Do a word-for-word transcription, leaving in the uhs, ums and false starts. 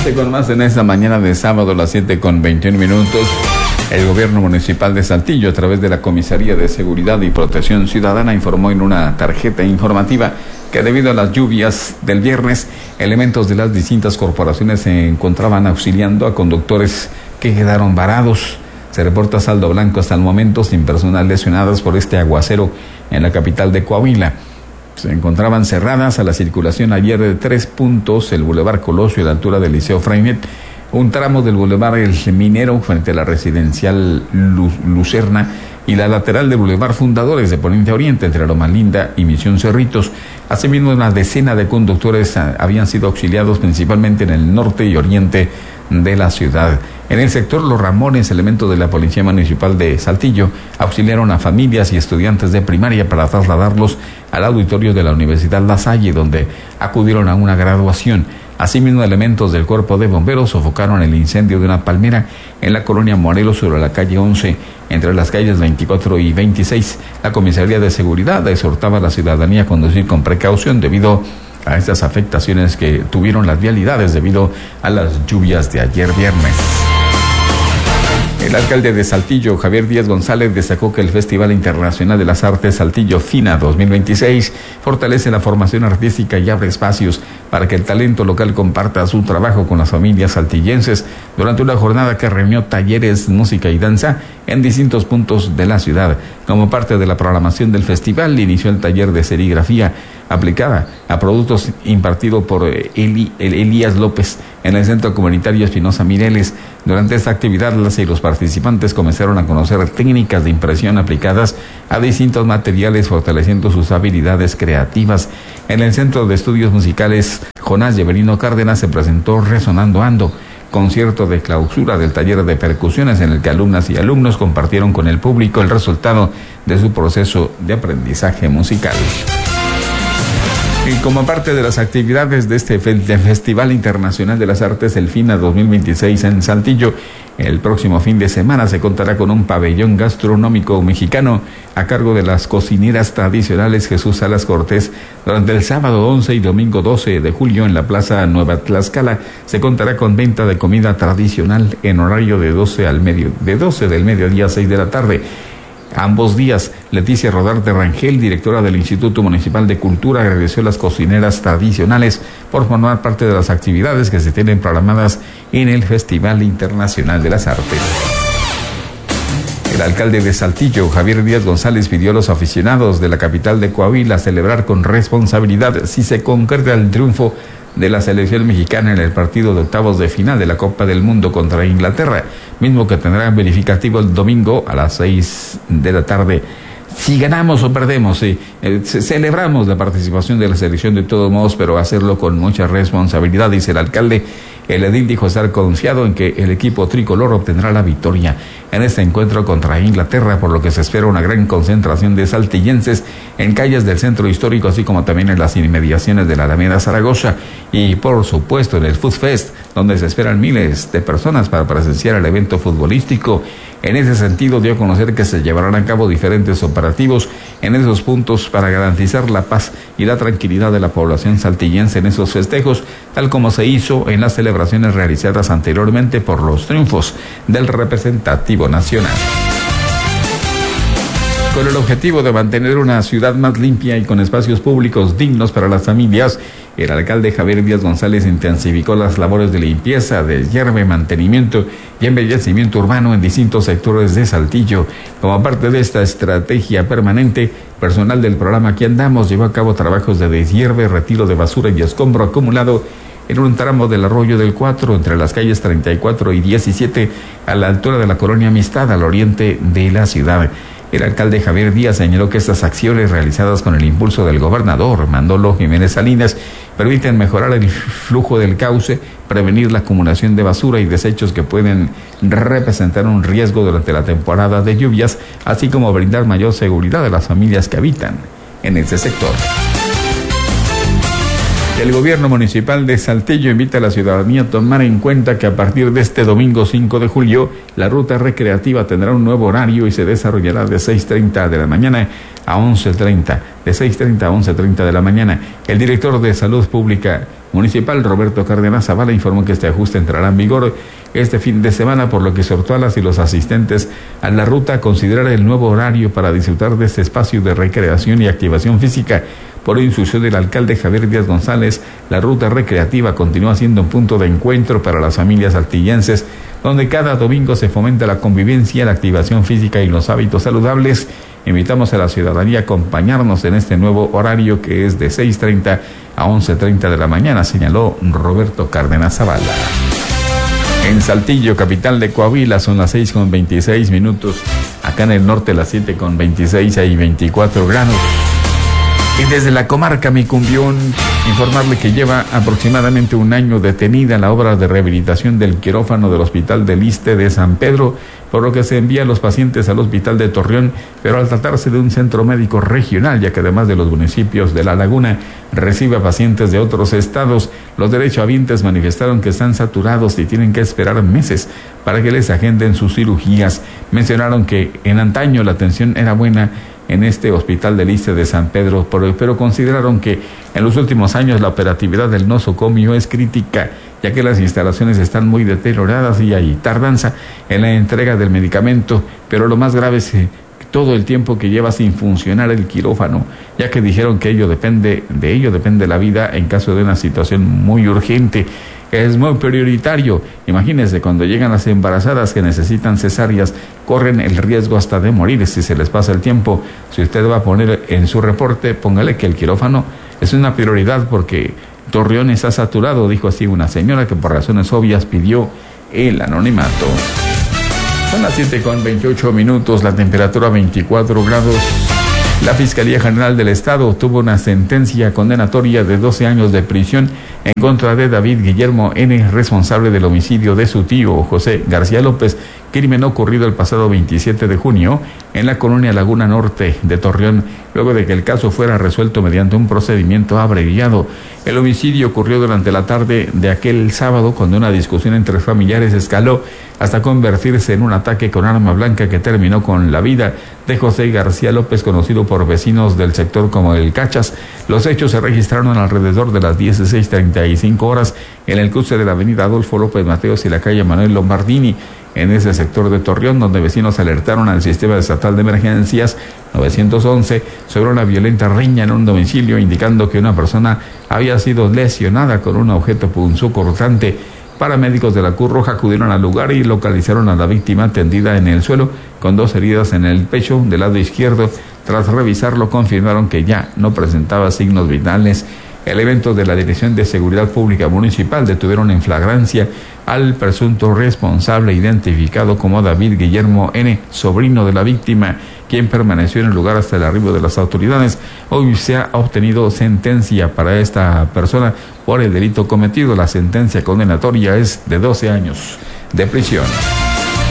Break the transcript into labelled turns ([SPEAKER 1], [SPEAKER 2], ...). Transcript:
[SPEAKER 1] Adelante con más en esta mañana de sábado a las siete con veintiún minutos. El gobierno municipal de Saltillo, a través de la Comisaría de Seguridad y Protección Ciudadana, informó en una tarjeta informativa que debido a las lluvias del viernes, elementos de las distintas corporaciones se encontraban auxiliando a conductores que quedaron varados. Se reporta saldo blanco hasta el momento, sin personas lesionadas por este aguacero en la capital de Coahuila. Se encontraban cerradas a la circulación ayer de tres puntos: el Boulevard Colosio a la altura del Liceo Freinet, un tramo del Boulevard El Minero frente a la residencial Lucerna y la lateral del Boulevard Fundadores de Poniente a Oriente entre Loma Linda y Misión Cerritos. Asimismo, una decena de conductores habían sido auxiliados principalmente en el norte y oriente de la ciudad. En el sector Los Ramones, elementos de la Policía Municipal de Saltillo auxiliaron a familias y estudiantes de primaria para trasladarlos al auditorio de la Universidad La Salle, donde acudieron a una graduación. Asimismo, elementos del Cuerpo de Bomberos sofocaron el incendio de una palmera en la colonia Morelos sobre la calle once, entre las calles veinticuatro y veintiséis. La Comisaría de Seguridad exhortaba a la ciudadanía a conducir con precaución debido a estas afectaciones que tuvieron las vialidades debido a las lluvias de ayer viernes. El alcalde de Saltillo, Javier Díaz González, destacó que el Festival Internacional de las Artes Saltillo FINA dos mil veintiséis fortalece la formación artística y abre espacios para que el talento local comparta su trabajo con las familias saltillenses durante una jornada que reunió talleres, música y danza en distintos puntos de la ciudad. Como parte de la programación del festival, inició el taller de serigrafía aplicada a productos impartido por Eli, Elías López en el Centro Comunitario Espinosa Mireles. Durante esta actividad, las y los participantes comenzaron a conocer técnicas de impresión aplicadas a distintos materiales, fortaleciendo sus habilidades creativas. En el Centro de Estudios Musicales Jonás Lleverino Cárdenas se presentó Resonando Ando, concierto de clausura del taller de percusiones en el que alumnas y alumnos compartieron con el público el resultado de su proceso de aprendizaje musical. Y como parte de las actividades de este Festival Internacional de las Artes, el FINA dos mil veintiséis en Saltillo, el próximo fin de semana se contará con un pabellón gastronómico mexicano a cargo de las cocineras tradicionales Jesús Salas Cortés. Durante el sábado once y domingo doce de julio en la Plaza Nueva Tlaxcala se contará con venta de comida tradicional en horario de doce al medio, de doce del mediodía a seis de la tarde. Ambos días, Leticia Rodarte Rangel, directora del Instituto Municipal de Cultura, agradeció a las cocineras tradicionales por formar parte de las actividades que se tienen programadas en el Festival Internacional de las Artes. El alcalde de Saltillo, Javier Díaz González, pidió a los aficionados de la capital de Coahuila celebrar con responsabilidad si se concreta el triunfo de la selección mexicana en el partido de octavos de final de la Copa del Mundo contra Inglaterra, mismo que tendrá verificativo el domingo a las seis de la tarde. Si ganamos o perdemos, sí, eh, celebramos la participación de la selección de todos modos, pero hacerlo con mucha responsabilidad, dice el alcalde. El edil dijo estar confiado en que el equipo tricolor obtendrá la victoria en este encuentro contra Inglaterra, por lo que se espera una gran concentración de saltillenses en calles del centro histórico, así como también en las inmediaciones de la Alameda Zaragoza y por supuesto en el Food Fest, donde se esperan miles de personas para presenciar el evento futbolístico. En ese sentido, dio a conocer que se llevarán a cabo diferentes operativos en esos puntos para garantizar la paz y la tranquilidad de la población saltillense en esos festejos, tal como se hizo en las celebraciones realizadas anteriormente por los triunfos del representativo nacional. Con el objetivo de mantener una ciudad más limpia y con espacios públicos dignos para las familias, el alcalde Javier Díaz González intensificó las labores de limpieza, deshierve, mantenimiento y embellecimiento urbano en distintos sectores de Saltillo. Como parte de esta estrategia permanente, personal del programa Aquí Andamos llevó a cabo trabajos de deshierve, retiro de basura y escombro acumulado en un tramo del Arroyo del Cuatro, entre las calles treinta y cuatro y diecisiete, a la altura de la colonia Amistad, al oriente de la ciudad. El alcalde Javier Díaz señaló que estas acciones realizadas con el impulso del gobernador Manolo Jiménez Salinas permiten mejorar el flujo del cauce, prevenir la acumulación de basura y desechos que pueden representar un riesgo durante la temporada de lluvias, así como brindar mayor seguridad a las familias que habitan en ese sector. El gobierno municipal de Saltillo invita a la ciudadanía a tomar en cuenta que a partir de este domingo cinco de julio, la ruta recreativa tendrá un nuevo horario y se desarrollará de seis treinta de la mañana a once treinta, de seis treinta a once treinta de la mañana. El director de Salud Pública Municipal, Roberto Cárdenas Zavala, informó que este ajuste entrará en vigor este fin de semana, por lo que exhortó a las y los asistentes a la ruta a considerar el nuevo horario para disfrutar de este espacio de recreación y activación física. Por instrucción del alcalde Javier Díaz González, la ruta recreativa continúa siendo un punto de encuentro para las familias saltillenses, donde cada domingo se fomenta la convivencia, la activación física y los hábitos saludables. Invitamos a la ciudadanía a acompañarnos en este nuevo horario que es de seis treinta a once treinta de la mañana, señaló Roberto Cárdenas Zavala. En Saltillo, capital de Coahuila, son las seis con veintiséis minutos. Acá en el norte las siete con veintiséis, hay veinticuatro grados. Y desde la comarca Micumbión, informarle que lleva aproximadamente un año detenida la obra de rehabilitación del quirófano del Hospital del Iste de San Pedro, por lo que se envía a los pacientes al Hospital de Torreón, pero al tratarse de un centro médico regional, ya que además de los municipios de La Laguna, recibe a pacientes de otros estados, los derechohabientes manifestaron que están saturados y tienen que esperar meses para que les agenden sus cirugías. Mencionaron que en antaño la atención era buena en este Hospital del Iste de San Pedro, pero, pero consideraron que en los últimos años la operatividad del nosocomio es crítica, ya que las instalaciones están muy deterioradas y hay tardanza en la entrega del medicamento, pero lo más grave es que todo el tiempo que lleva sin funcionar el quirófano, ya que dijeron que ello depende, de ello depende la vida en caso de una situación muy urgente. Es muy prioritario. Imagínense, cuando llegan las embarazadas que necesitan cesáreas, corren el riesgo hasta de morir si se les pasa el tiempo. Si usted va a poner en su reporte, póngale que el quirófano es una prioridad porque Torreón está saturado, dijo así una señora que por razones obvias pidió el anonimato. Son las siete con veintiocho minutos, la temperatura veinticuatro grados. La Fiscalía General del Estado obtuvo una sentencia condenatoria de doce años de prisión en contra de David Guillermo N., responsable del homicidio de su tío José García López, crimen ocurrido el pasado veintisiete de junio en la colonia Laguna Norte de Torreón, luego de que el caso fuera resuelto mediante un procedimiento abreviado. El homicidio ocurrió durante la tarde de aquel sábado, cuando una discusión entre familiares escaló hasta convertirse en un ataque con arma blanca que terminó con la vida de José García López, conocido por vecinos del sector como el Cachas. Los hechos se registraron alrededor de las dieciséis treinta y cinco horas en el cruce de la avenida Adolfo López Mateos y la calle Manuel Lombardini, en ese sector de Torreón, donde vecinos alertaron al sistema estatal de emergencias nueve once sobre una violenta riña en un domicilio, indicando que una persona había sido lesionada con un objeto punzocortante. Paramédicos de la Cruz Roja acudieron al lugar y localizaron a la víctima tendida en el suelo con dos heridas en el pecho del lado izquierdo. Tras revisarlo, confirmaron que ya no presentaba signos vitales. Elementos de la Dirección de Seguridad Pública Municipal detuvieron en flagrancia al presunto responsable, identificado como David Guillermo N., sobrino de la víctima, quien permaneció en el lugar hasta el arribo de las autoridades. Hoy se ha obtenido sentencia para esta persona por el delito cometido. La sentencia condenatoria es de doce años de prisión.